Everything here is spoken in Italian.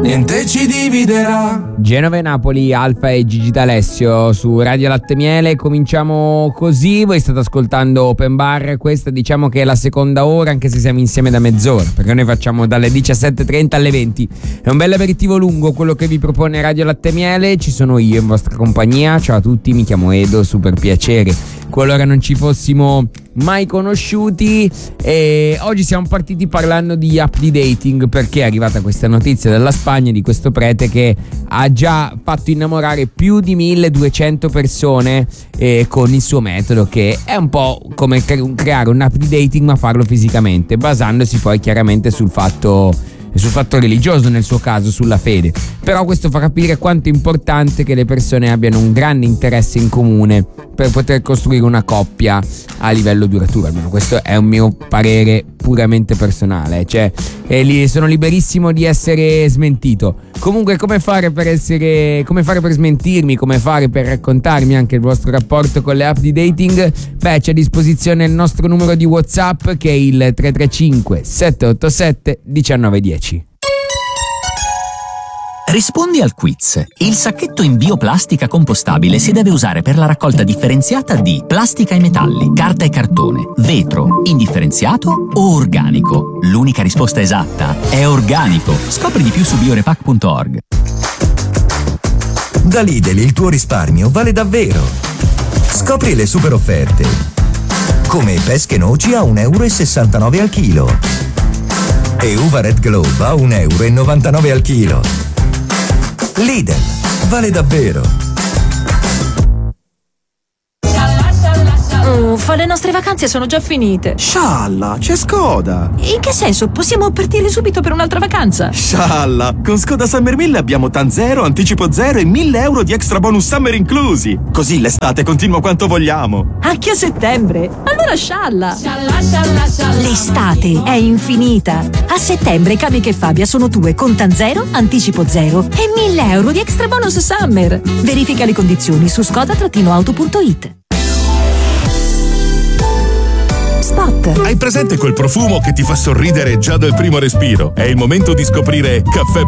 niente ci dividerà. Genova e Napoli, Alfa e Gigi D'Alessio su Radio Latte Miele. Cominciamo così, voi state ascoltando Open Bar, questa diciamo che è la seconda ora, anche se siamo insieme da mezz'ora, perché noi facciamo dalle 17:30 alle 20. È un bel aperitivo lungo quello che vi propone Radio Latte Miele, ci sono io in vostra compagnia. Ciao a tutti, mi chiamo Edo, super piacere. Qualora non ci fossimo mai conosciuti, e oggi siamo partiti parlando di app di dating, perché è arrivata questa notizia dalla Spagna di questo prete che ha già fatto innamorare più di 1200 persone con il suo metodo, che è un po' come creare un'app di dating ma farlo fisicamente, basandosi poi chiaramente sul fatto religioso, nel suo caso sulla fede. Però questo fa capire quanto è importante che le persone abbiano un grande interesse in comune per poter costruire una coppia a livello duraturo. Almeno questo è un mio parere puramente personale, cioè sono liberissimo di essere smentito. Comunque, come fare per smentirmi, come fare per raccontarmi anche il vostro rapporto con le app di dating? Beh, c'è a disposizione il nostro numero di WhatsApp, che è il 335 787 1910. Rispondi al quiz. Il sacchetto in bioplastica compostabile si deve usare per la raccolta differenziata di plastica e metalli, carta e cartone, vetro, indifferenziato o organico. L'unica risposta esatta è organico. Scopri di più su biorepack.org. Da Lidl il tuo risparmio vale davvero. Scopri le super offerte. Come pesche noci a 1,69 € al chilo. E uva Red Globe a 1,99 € al chilo. Lidl, vale davvero. Uffa, le nostre vacanze sono già finite. Scialla, c'è Skoda. In che senso? Possiamo partire subito per un'altra vacanza? Scialla, con Skoda Summer 1000 abbiamo TAN 0, anticipo 0 e 1.000 euro di extra bonus summer inclusi. Così l'estate continua quanto vogliamo. Anche a settembre? Allora scialla. L'estate è infinita. A settembre Kamiq e Fabia sono tue con TAN 0, anticipo 0 e 1.000 euro di extra bonus summer. Verifica le condizioni su skoda-auto.it. Spot. Hai presente quel profumo che ti fa sorridere già dal primo respiro? È il momento di scoprire Caffè